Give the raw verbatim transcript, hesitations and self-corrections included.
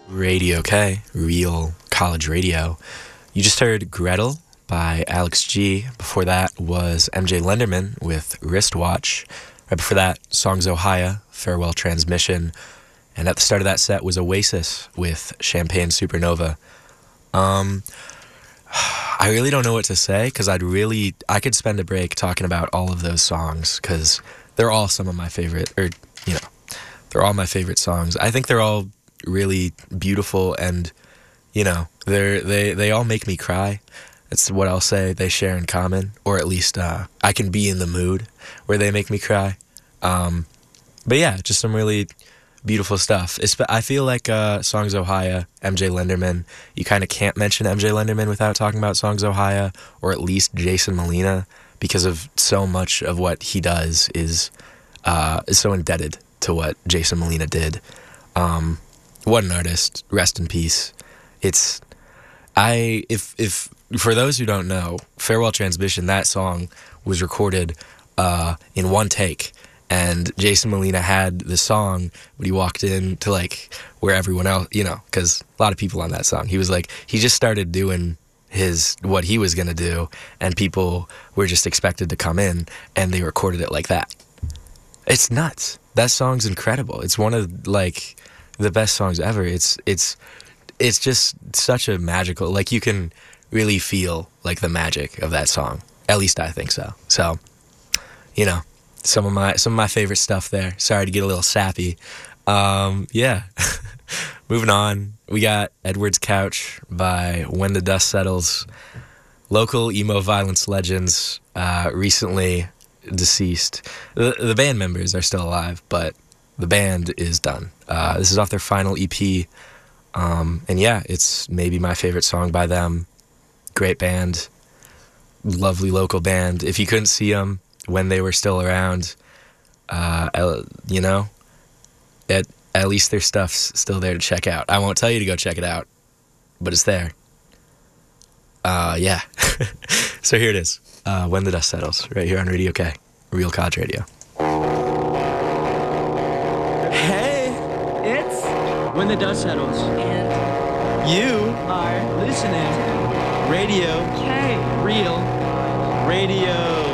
Radio K, real college radio. You just heard Gretel by Alex G. Before that was M J Lenderman with Wristwatch. Right before that, Songs Ohio, Farewell Transmission. And at the start of that set was Oasis with Champagne Supernova. Um, I really don't know what to say because I'd really, I could spend a break talking about all of those songs because they're all some of my favorite, or, you know, they're all my favorite songs. I think they're all really beautiful and, you know, they're, they, they all make me cry. That's what I'll say they share in common, or at least uh, I can be in the mood where they make me cry. Um, but yeah, just some really beautiful stuff. It's, I feel like uh, Songs Ohio, M J Lenderman, you kind of can't mention M J Lenderman without talking about Songs Ohio, or at least Jason Molina, because of so much of what he does is uh, is so indebted to what Jason Molina did. Um, what an artist. Rest in peace. It's, I, if, if, for those who don't know, Farewell Transmission, that song was recorded uh, in one take. And Jason Molina had the song, but he walked in to like where everyone else, you know, because a lot of people on that song, he was like, he just started doing his, what he was going to do, and people were just expected to come in, and they recorded it like that. It's nuts. That song's incredible. It's one of like the best songs ever. It's, it's, it's just such a magical, like you can really feel like the magic of that song. At least I think so. So, you know. Some of my some of my favorite stuff there. Sorry to get a little sappy. Um, yeah. Moving on, we got Edward's Couch by When the Dust Settles. Local emo violence legends, uh, recently deceased. The, the band members are still alive, but the band is done. Uh, this is off their final E P. Um, and yeah, it's maybe my favorite song by them. Great band. Lovely local band. If you couldn't see them when they were still around, uh, you know, at, at least their stuff's still there to check out. I won't tell you to go check it out, but it's there. Uh, yeah. So here it is, uh, When the Dust Settles, right here on Radio K, Real College Radio. Hey, it's When the Dust Settles. And you are listening to Radio K. Real Radio.